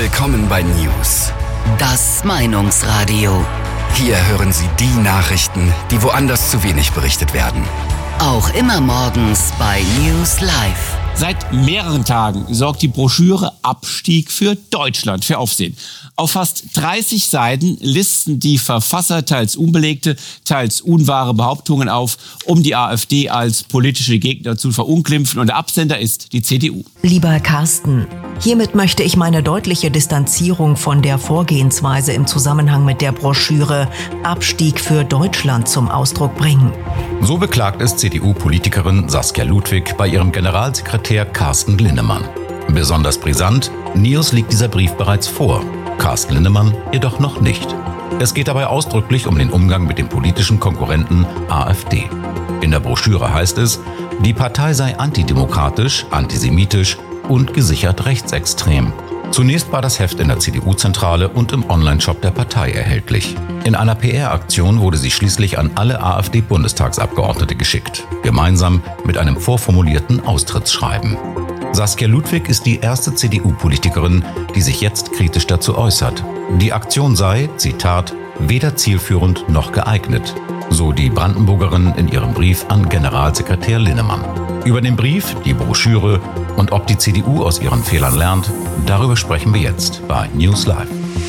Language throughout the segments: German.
Willkommen bei News. Das Meinungsradio. Hier hören Sie die Nachrichten, die woanders zu wenig berichtet werden. Auch immer morgens bei News Live. Seit mehreren Tagen sorgt die Broschüre Abstieg für Deutschland für Aufsehen. Auf fast 30 Seiten listen die Verfasser teils unbelegte, teils unwahre Behauptungen auf, um die AfD als politische Gegner zu verunglimpfen. Und der Absender ist die CDU. Lieber Carsten, hiermit möchte ich meine deutliche Distanzierung von der Vorgehensweise im Zusammenhang mit der Broschüre Abstieg für Deutschland zum Ausdruck bringen. So beklagt es CDU-Politikerin Saskia Ludwig bei ihrem Generalsekretär Carsten Linnemann. Besonders brisant, Neos liegt dieser Brief bereits vor, Carsten Linnemann jedoch noch nicht. Es geht dabei ausdrücklich um den Umgang mit dem politischen Konkurrenten AfD. In der Broschüre heißt es, die Partei sei antidemokratisch, antisemitisch und gesichert rechtsextrem. Zunächst war das Heft in der CDU-Zentrale und im Onlineshop der Partei erhältlich. In einer PR-Aktion wurde sie schließlich an alle AfD-Bundestagsabgeordnete geschickt, gemeinsam mit einem vorformulierten Austrittsschreiben. Saskia Ludwig ist die erste CDU-Politikerin, die sich jetzt kritisch dazu äußert. Die Aktion sei, Zitat, weder zielführend noch geeignet, so die Brandenburgerin in ihrem Brief an Generalsekretär Linnemann. Über den Brief, die Broschüre und ob die CDU aus ihren Fehlern lernt, darüber sprechen wir jetzt bei News Live.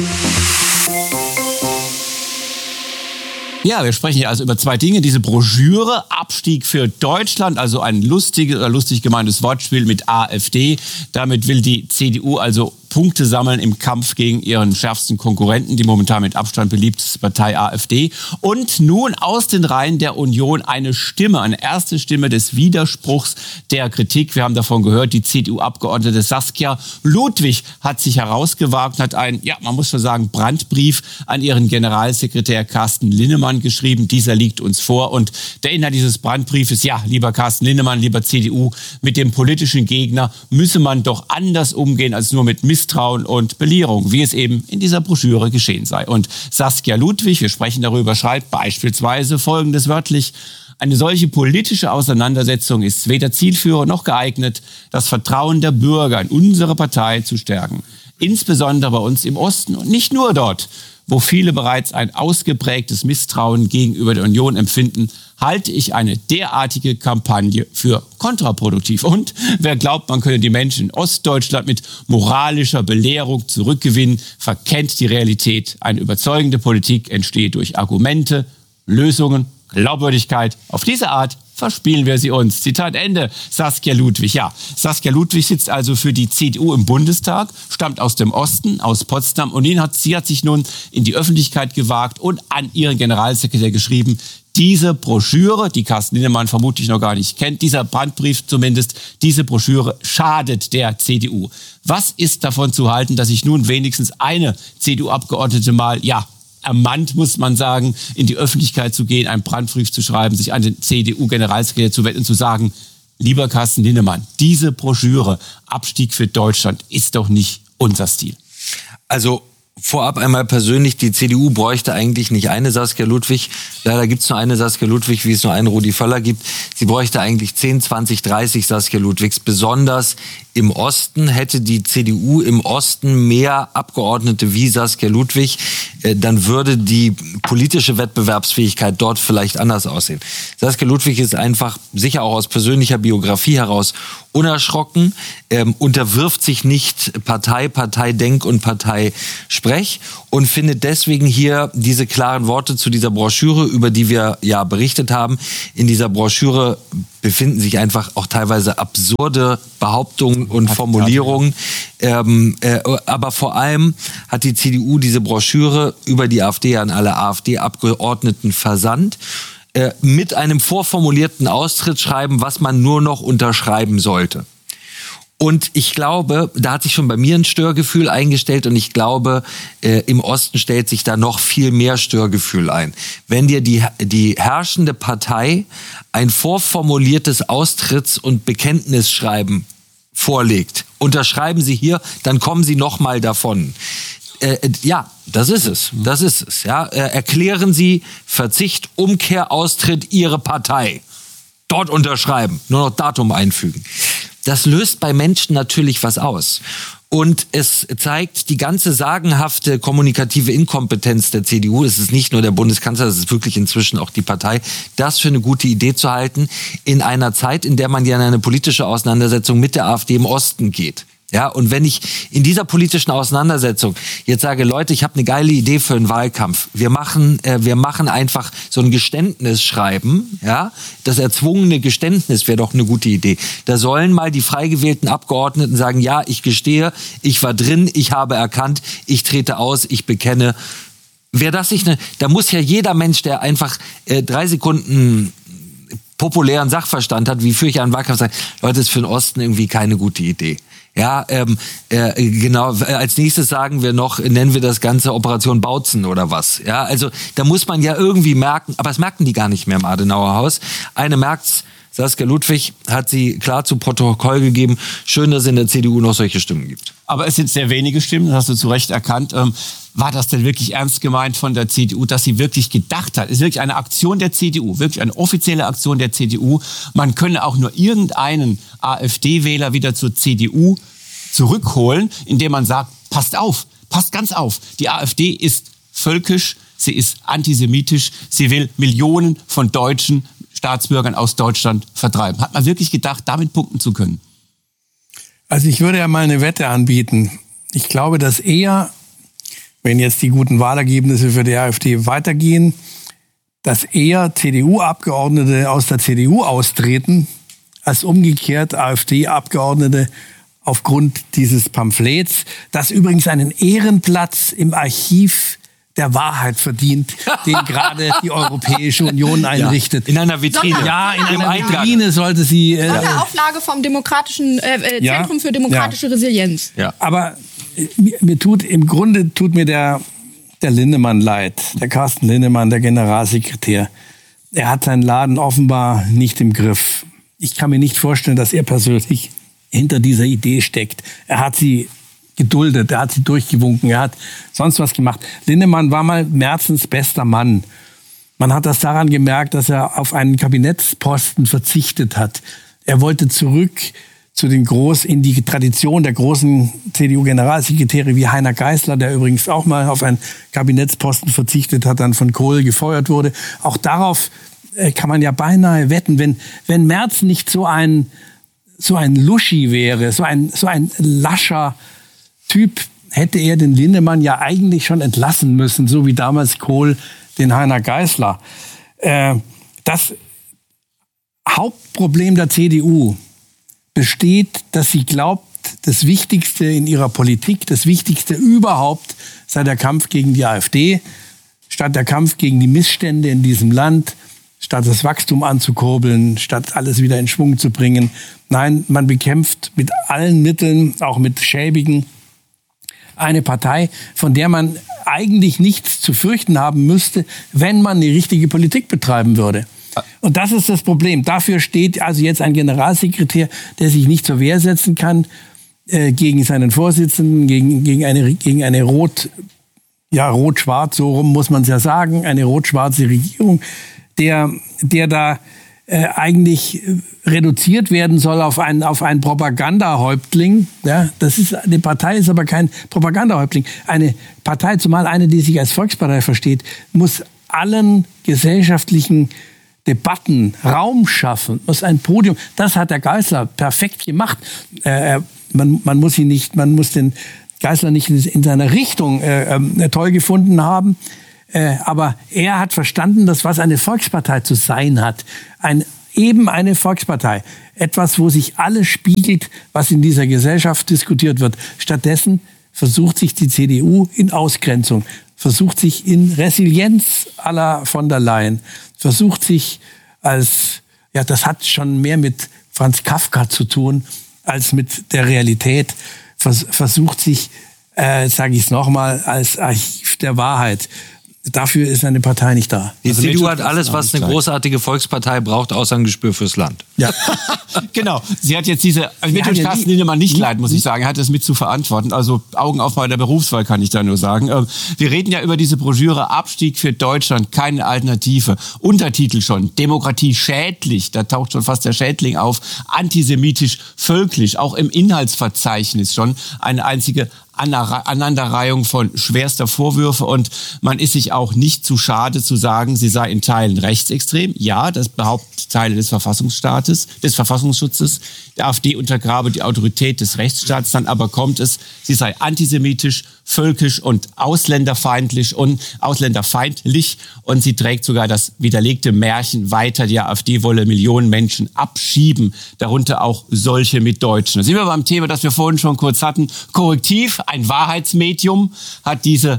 Ja, wir sprechen hier also über zwei Dinge. Diese Broschüre, Abstieg für Deutschland, also ein lustig gemeintes Wortspiel mit AfD. Damit will die CDU also Punkte sammeln im Kampf gegen ihren schärfsten Konkurrenten, die momentan mit Abstand beliebteste Partei AfD. Und nun aus den Reihen der Union eine Stimme, eine erste Stimme des Widerspruchs, der Kritik. Wir haben davon gehört, die CDU-Abgeordnete Saskia Ludwig hat sich herausgewagt, hat einen, ja, man muss schon sagen, Brandbrief an ihren Generalsekretär Carsten Linnemann geschrieben. Dieser liegt uns vor. Und der Inhalt dieses Brandbriefes, ja, lieber Carsten Linnemann, lieber CDU, mit dem politischen Gegner müsse man doch anders umgehen als nur mit Misstrauen und Belehrung, wie es eben in dieser Broschüre geschehen sei. Und Saskia Ludwig, wir sprechen darüber, schreibt beispielsweise Folgendes wörtlich: Eine solche politische Auseinandersetzung ist weder zielführend noch geeignet, das Vertrauen der Bürger in unsere Partei zu stärken. Insbesondere bei uns im Osten und nicht nur dort, wo viele bereits ein ausgeprägtes Misstrauen gegenüber der Union empfinden, halte ich eine derartige Kampagne für kontraproduktiv. Und wer glaubt, man könne die Menschen in Ostdeutschland mit moralischer Belehrung zurückgewinnen, verkennt die Realität. Eine überzeugende Politik entsteht durch Argumente, Lösungen, Glaubwürdigkeit. Auf diese Art verspielen wir sie uns. Zitat Ende. Saskia Ludwig. Ja, Saskia Ludwig sitzt also für die CDU im Bundestag, stammt aus dem Osten, aus Potsdam. Und sie hat sich nun in die Öffentlichkeit gewagt und an ihren Generalsekretär geschrieben, diese Broschüre, die Carsten Linnemann vermutlich noch gar nicht kennt, dieser Brandbrief zumindest, diese Broschüre schadet der CDU. Was ist davon zu halten, dass sich nun wenigstens eine CDU-Abgeordnete mal, ja, ermannt, muss man sagen, in die Öffentlichkeit zu gehen, einen Brandbrief zu schreiben, sich an den CDU-Generalsekretär zu wenden und zu sagen, lieber Carsten Linnemann, diese Broschüre Abstieg für Deutschland ist doch nicht unser Stil. Also vorab einmal persönlich, die CDU bräuchte eigentlich nicht eine Saskia Ludwig. Leider gibt es nur eine Saskia Ludwig, wie es nur einen Rudi Völler gibt. Sie bräuchte eigentlich 10, 20, 30 Saskia Ludwigs. Besonders im Osten hätte die CDU im Osten mehr Abgeordnete wie Saskia Ludwig, dann würde die politische Wettbewerbsfähigkeit dort vielleicht anders aussehen. Saskia Ludwig ist einfach, sicher auch aus persönlicher Biografie heraus, unerschrocken, unterwirft sich nicht Parteidenk und Parteisprech und findet deswegen hier diese klaren Worte zu dieser Broschüre, über die wir ja berichtet haben. In dieser Broschüre befinden sich einfach auch teilweise absurde Behauptungen und Formulierungen. Aber vor allem hat die CDU diese Broschüre über die AfD an alle AfD-Abgeordneten versandt, mit einem vorformulierten Austrittsschreiben, was man nur noch unterschreiben sollte. Und ich glaube, da hat sich schon bei mir ein Störgefühl eingestellt und ich glaube, im Osten stellt sich da noch viel mehr Störgefühl ein. Wenn dir die herrschende Partei ein vorformuliertes Austritts- und Bekenntnisschreiben vorlegt, unterschreiben Sie hier, dann kommen Sie noch mal davon. Ja, das ist es. Das ist es. Ja. Erklären Sie Verzicht, Umkehr, Austritt Ihre Partei. Dort unterschreiben. Nur noch Datum einfügen. das löst bei Menschen natürlich was aus. Und es zeigt die ganze sagenhafte kommunikative Inkompetenz der CDU. Es ist nicht nur der Bundeskanzler, es ist wirklich inzwischen auch die Partei, das für eine gute Idee zu halten, in einer Zeit, in der man ja in eine politische Auseinandersetzung mit der AfD im Osten geht. Ja, und wenn ich in dieser politischen Auseinandersetzung jetzt sage, Leute, ich habe eine geile Idee für einen Wahlkampf. Wir machen einfach so ein Geständnisschreiben. Ja, das erzwungene Geständnis wäre doch eine gute Idee. Da sollen mal die frei gewählten Abgeordneten sagen, ja, ich gestehe, ich war drin, ich habe erkannt, ich trete aus, ich bekenne. Wäre das nicht da muss ja jeder Mensch, der einfach 3 Sekunden populären Sachverstand hat, wie führe ich einen Wahlkampf, sagen, Leute, das ist für den Osten irgendwie keine gute Idee. Ja, genau. Als nächstes sagen wir noch, nennen wir das Ganze Operation Bautzen oder was. Ja, also da muss man ja irgendwie merken, aber das merken die gar nicht mehr im Adenauer Haus. Eine merkt's, Saskia Ludwig hat sie klar zu Protokoll gegeben. Schön, dass es in der CDU noch solche Stimmen gibt. Aber es sind sehr wenige Stimmen, das hast du zu Recht erkannt. War das denn wirklich ernst gemeint von der CDU, dass sie wirklich gedacht hat? Es ist wirklich eine Aktion der CDU, wirklich eine offizielle Aktion der CDU. Man könne auch nur irgendeinen AfD-Wähler wieder zur CDU zurückholen, indem man sagt, passt auf, passt ganz auf. Die AfD ist völkisch, sie ist antisemitisch, sie will Millionen von deutschen Staatsbürgern aus Deutschland vertreiben. Hat man wirklich gedacht, damit punkten zu können? Also ich würde ja mal eine Wette anbieten. Ich glaube, dass eher, wenn jetzt die guten Wahlergebnisse für die AfD weitergehen, dass eher CDU-Abgeordnete aus der CDU austreten, als umgekehrt AfD-Abgeordnete aufgrund dieses Pamphlets, das übrigens einen Ehrenplatz im Archiv der Wahrheit verdient, den gerade die Europäische Union einrichtet. In einer Vitrine. Ja, in einer Vitrine sollte sie... Sonderauflage vom demokratischen Zentrum für demokratische Resilienz. Ja. Aber im Grunde tut mir der Linnemann leid, der Carsten Linnemann, der Generalsekretär. Er hat seinen Laden offenbar nicht im Griff. Ich kann mir nicht vorstellen, dass er persönlich hinter dieser Idee steckt. Er hat sie geduldet, er hat sie durchgewunken, er hat sonst was gemacht. Linnemann war mal Merzens bester Mann. Man hat das daran gemerkt, dass er auf einen Kabinettsposten verzichtet hat. Er wollte zurück in die Tradition der großen CDU-Generalsekretäre wie Heiner Geißler, der übrigens auch mal auf einen Kabinettsposten verzichtet hat, dann von Kohl gefeuert wurde. Auch darauf kann man ja beinahe wetten, wenn Merz nicht so ein Luschi wäre, so ein lascher Typ, hätte er den Linnemann ja eigentlich schon entlassen müssen, so wie damals Kohl den Heiner Geißler. Das Hauptproblem der CDU besteht, dass sie glaubt, das Wichtigste in ihrer Politik, das Wichtigste überhaupt sei der Kampf gegen die AfD, statt der Kampf gegen die Missstände in diesem Land, statt das Wachstum anzukurbeln, statt alles wieder in Schwung zu bringen. Nein, man bekämpft mit allen Mitteln, auch mit schäbigen, eine Partei, von der man eigentlich nichts zu fürchten haben müsste, wenn man die richtige Politik betreiben würde. Und das ist das Problem. Dafür steht also jetzt ein Generalsekretär, der sich nicht zur Wehr setzen kann gegen seinen Vorsitzenden, gegen eine rot-schwarz, so rum muss man es ja sagen, eine rot-schwarze Regierung, der da eigentlich reduziert werden soll auf einen Propagandahäuptling. Ja, die Partei ist aber kein Propagandahäuptling. Eine Partei, zumal eine, die sich als Volkspartei versteht, muss allen gesellschaftlichen Debatten Raum schaffen, muss ein Podium. Das hat der Geißler perfekt gemacht. Man muss den Geißler nicht in seiner Richtung toll gefunden haben. Aber er hat verstanden, dass was eine Volkspartei zu sein hat. Eben eine Volkspartei. Etwas, wo sich alles spiegelt, was in dieser Gesellschaft diskutiert wird. Stattdessen versucht sich die CDU in Ausgrenzung, versucht sich in Resilienz à la von der Leyen, versucht sich das hat schon mehr mit Franz Kafka zu tun, als mit der Realität, versucht sich, sage ich es nochmal, als Archiv der Wahrheit. Dafür ist eine Partei nicht da. Die CDU hat alles, was eine großartige Volkspartei braucht, außer ein Gespür fürs Land. Ja. Genau. Sie hat jetzt diese, mir tut Carsten Linnemann nicht leid, muss ich sagen. Er hat das mit zu verantworten. Also Augen auf bei der Berufswahl, kann ich da nur sagen. Wir reden ja über diese Broschüre Abstieg für Deutschland, keine Alternative. Untertitel schon, Demokratie schädlich. Da taucht schon fast der Schädling auf. Antisemitisch, völkisch. Auch im Inhaltsverzeichnis schon eine einzige Aneinanderreihung von schwerster Vorwürfe, und man ist sich auch nicht zu schade zu sagen, sie sei in Teilen rechtsextrem. Ja, das behaupten Teile des Verfassungsschutzes. Die AfD untergrabe die Autorität des Rechtsstaats. Dann aber kommt es, sie sei antisemitisch, völkisch und ausländerfeindlich, und sie trägt sogar das widerlegte Märchen weiter, die AfD wolle Millionen Menschen abschieben, darunter auch solche mit Deutschen. Da sind wir beim Thema, das wir vorhin schon kurz hatten. Korrektiv, ein Wahrheitsmedium hat diese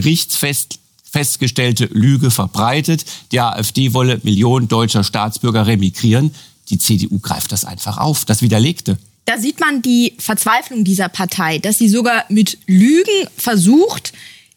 gerichtsfestgestellte Lüge verbreitet. Die AfD wolle Millionen deutscher Staatsbürger remigrieren. Die CDU greift das einfach auf, das Widerlegte. Da sieht man die Verzweiflung dieser Partei, dass sie sogar mit Lügen versucht,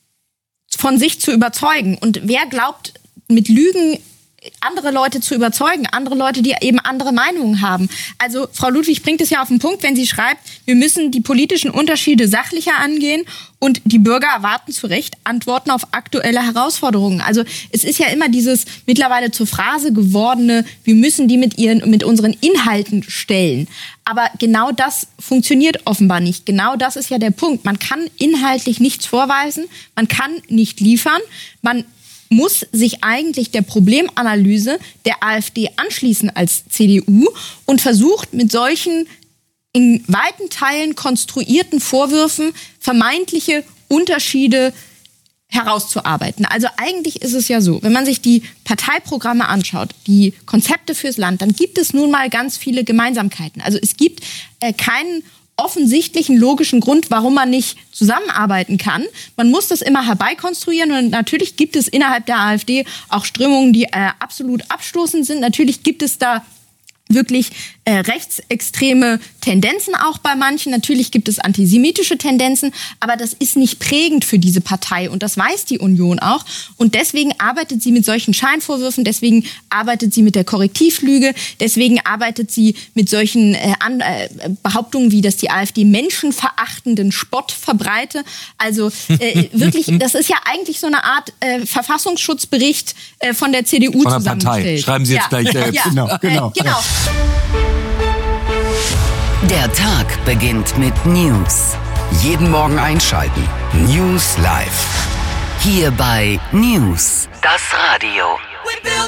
von sich zu überzeugen. Und wer glaubt, mit Lügen andere Leute zu überzeugen, andere Leute, die eben andere Meinungen haben? Also Frau Ludwig bringt es ja auf den Punkt, wenn sie schreibt, wir müssen die politischen Unterschiede sachlicher angehen und die Bürger erwarten zu Recht Antworten auf aktuelle Herausforderungen. Also es ist ja immer dieses mittlerweile zur Phrase gewordene, wir müssen die mit unseren Inhalten stellen. Aber genau das funktioniert offenbar nicht. Genau das ist ja der Punkt. Man kann inhaltlich nichts vorweisen, man kann nicht liefern, man muss sich eigentlich der Problemanalyse der AfD anschließen als CDU und versucht mit solchen in weiten Teilen konstruierten Vorwürfen vermeintliche Unterschiede herauszuarbeiten. Also eigentlich ist es ja so, wenn man sich die Parteiprogramme anschaut, die Konzepte fürs Land, dann gibt es nun mal ganz viele Gemeinsamkeiten. Also es gibt keinen offensichtlichen logischen Grund, warum man nicht zusammenarbeiten kann. Man muss das immer herbeikonstruieren, und natürlich gibt es innerhalb der AfD auch Strömungen, die absolut abstoßend sind. Natürlich gibt es da wirklich rechtsextreme Tendenzen auch bei manchen. Natürlich gibt es antisemitische Tendenzen, aber das ist nicht prägend für diese Partei, und das weiß die Union auch. Und deswegen arbeitet sie mit solchen Scheinvorwürfen, deswegen arbeitet sie mit der Korrektivlüge, deswegen arbeitet sie mit solchen Behauptungen wie, dass die AfD menschenverachtenden Spott verbreite. Also wirklich, das ist ja eigentlich so eine Art Verfassungsschutzbericht von der CDU von der zusammengestellt. Partei. Schreiben Sie jetzt gleich selbst. Genau. Genau. Der Tag beginnt mit News. Jeden Morgen einschalten. News Live. Hier bei News, das Radio.